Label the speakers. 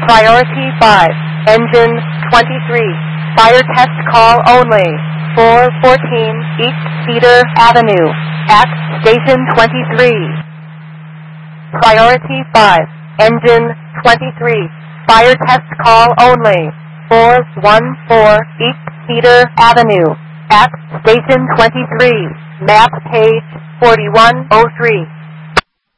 Speaker 1: Priority 5, engine 23. Fire test call only. 414 East Cedar Avenue at Station 23. Priority 5, engine 23. Fire test call only. 414 East Cedar Avenue at Station 23. Map page 4103.